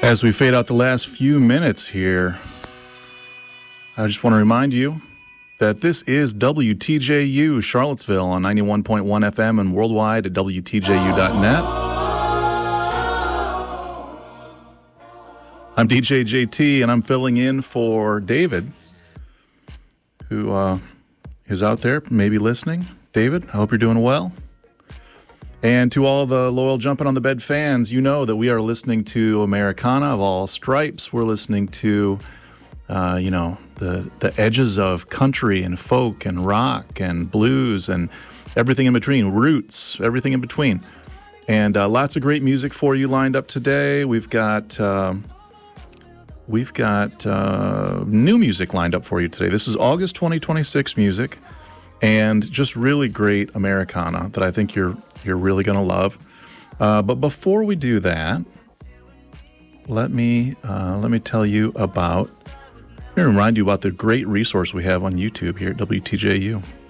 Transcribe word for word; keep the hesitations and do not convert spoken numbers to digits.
As we fade out the last few minutes here, I just want to remind you that this is W T J U Charlottesville on ninety-one point one F M and worldwide at W T J U dot net. I'm D J J T, and I'm filling in for David, who uh, is out there maybe listening. David, I hope you're doing well. And to all the loyal Jumping on the Bed fans, you know that we are listening to Americana of all stripes. We're listening to, uh, you know, the, the edges of country and folk and rock and blues and everything in between, roots, everything in between. And uh, lots of great music for you lined up today. We've got uh, we've got uh, new music lined up for you today. This is August twenty twenty-six music, and just really great Americana that I think you're you're really going to love. Uh, but before we do that, let me uh, let me tell you about, let me remind you about the great resource we have on YouTube here at W T J U.